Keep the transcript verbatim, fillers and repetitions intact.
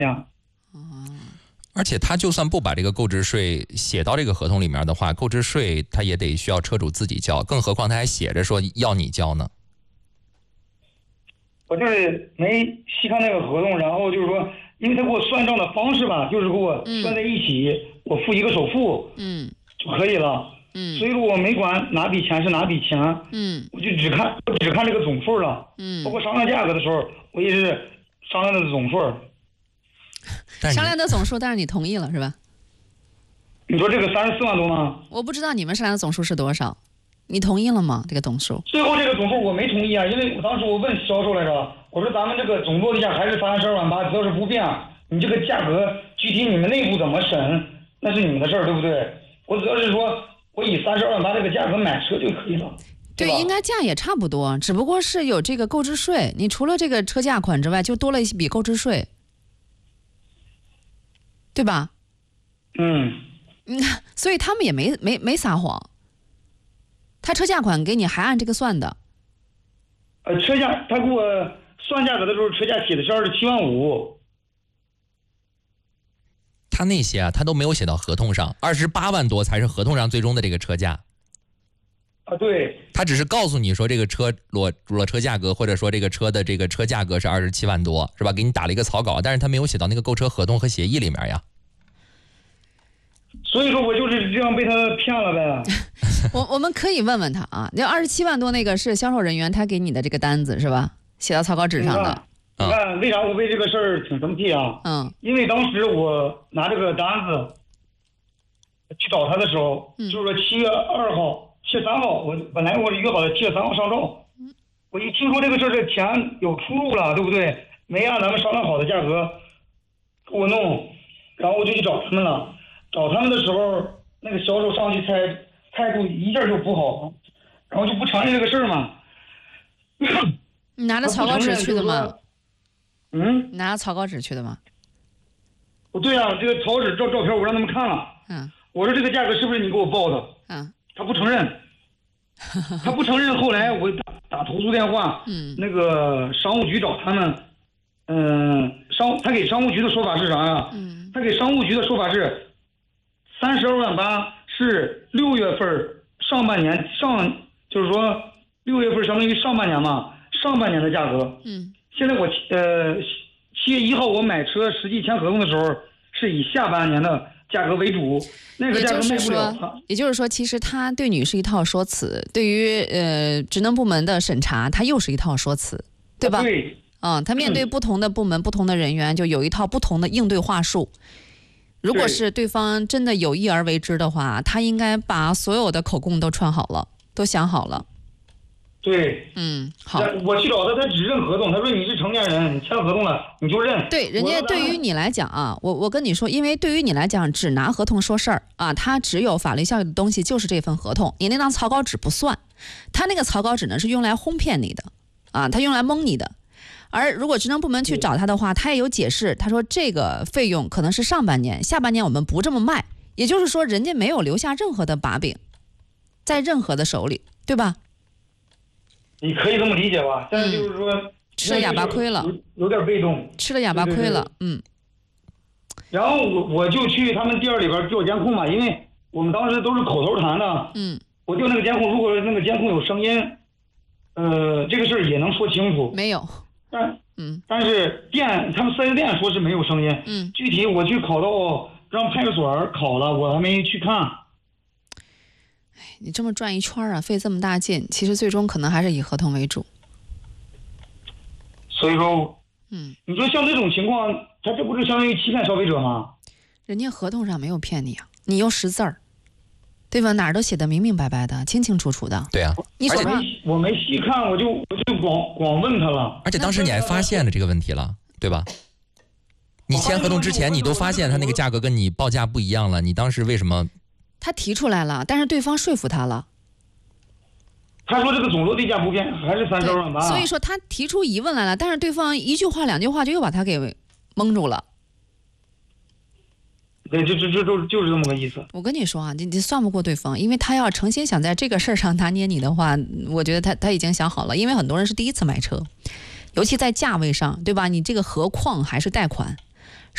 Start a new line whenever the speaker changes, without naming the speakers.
呀。
而且他就算不把这个购置税写到这个合同里面的话，购置税他也得需要车主自己交，更何况他还写着说要你交呢。
我就是没细看那个合同，然后就是说，因为他给我算账的方式吧，就是给我算在一起，嗯、我付一个首付，
嗯，
就可以了，
嗯，
所以说我没管哪笔钱是哪笔钱，
嗯，
我就只看我只看这个总数了，
嗯，
包括商量价格的时候，我也是商量的总数。
商量的总数，但是你同意了是吧？
你说这个三十四万多吗？
我不知道你们商量的总数是多少，你同意了吗？这个总数？
最后这个总数我没同意啊，因为我当时我问销售来着，我说咱们这个总落地价还是三十二万八，只要是不变，你这个价格具体你们内部怎么审，那是你们的事儿，对不对？我只要是说我以三十二万八这个价格买车就可以了。
对，应该价也差不多，只不过是有这个购置税，你除了这个车价款之外，就多了一笔购置税。对吧？
嗯，
你看，所以他们也没没没撒谎，他车价款给你还按这个算的。
呃，车价他给我算价格的时候，车价写的是二十七万五。
他那些啊，他都没有写到合同上，二十八万多才是合同上最终的这个车价。
啊，对。
他只是告诉你说这个车裸裸车价格，或者说这个车的这个车价格是二十七万多，是吧？给你打了一个草稿，但是他没有写到那个购车合同和协议里面呀。
所以说我就是这样被他骗了呗。
我我们可以问问他啊，那二十七万多那个是销售人员他给你的这个单子是吧？写到草稿纸上的。
你看为啥我为这个事儿挺生气啊？
嗯，
因为当时我拿这个单子去找他的时候，嗯、就是说七月二号。七月三号，我本来我约好的七月三号上照，我一听说这个事儿，这钱有出入了，对不对？没按咱们商量好的价格给我弄，然后我就去找他们了。找他们的时候，那个销售上去态态度一下就不好，然后就不承认这个事儿嘛。
你拿着草稿纸去的吗？
嗯，
你拿着草稿纸去的吗？
不对啊，这个草稿纸照照片我让他们看了。
嗯，
我说这个价格是不是你给我报的？
嗯。
他不承认，他不承认。后来我打打投诉电话，
嗯，
那个商务局找他们，嗯、呃，商他给商务局的说法是啥呀？
嗯，
他给商务局的说法是，三十二万八是六月份上半年上，就是说六月份相当于上半年嘛，上半年的价格。
嗯，
现在我呃七月一号我买车实际签合同的时候是以下半年的价格为主，那个价格卖不了。
也就是说，其实他对你是一套说辞，对于呃职能部门的审查，他又是一套说辞，对吧？
对。
嗯，他面对不同的部门、嗯、不同的人员，就有一套不同的应对话术。如果是对方真的有意而为之的话，他应该把所有的口供都串好了，都想好了。
对，
嗯，好。
我去找他，他只认合同。他说你是成年人，你签合同了，你就认。
对，人家对于你来讲啊，我我跟你说，因为对于你来讲，只拿合同说事儿啊，他只有法律效力的东西就是这份合同，你那张草稿纸不算。他那个草稿纸呢是用来哄骗你的，啊，他用来蒙你的。而如果职能部门去找他的话，他也有解释，他说这个费用可能是上半年，下半年我们不这么卖。也就是说，人家没有留下任何的把柄，在任何的手里，对吧？
你可以这么理解吧，但是就是说、
嗯、吃了哑巴亏了，
有点被动，
吃了哑巴亏了，嗯。
然后我我就去他们店里边调监控嘛，因为我们当时都是口头谈的，
嗯。
我调那个监控，如果那个监控有声音，呃，这个事儿也能说清楚。
没有。
但
嗯，
但是店他们四 S店说是没有声音，
嗯。
具体我去考到让派出所考了，我还没去看。
你这么转一圈啊，费这么大劲，其实最终可能还是以合同为主。
所以说，
嗯，
你说像这种情况，他这不是相当于欺骗消费者吗？
人家合同上没有骗你啊，你又识字儿，对吧？哪儿都写的明明白白的，清清楚楚的。
对啊，
你手上
我没细看，我就我就光光问他了。
而且当时你还发现了这个问题了，对吧？你签合同之前，你都发现他那个价格跟你报价不一样了，你当时为什么？
他提出来了，但是对方说服他了。
他说这个总落地价不变，还是三十二万八。
所以说他提出疑问来了，但是对方一句话两句话就又把他给蒙住了。
对，就就就就就是这么个意思。
我跟你说啊，你你算不过对方，因为他要诚心想在这个事儿上拿捏你的话，我觉得他他已经想好了，因为很多人是第一次买车，尤其在价位上，对吧？你这个何况还是贷款。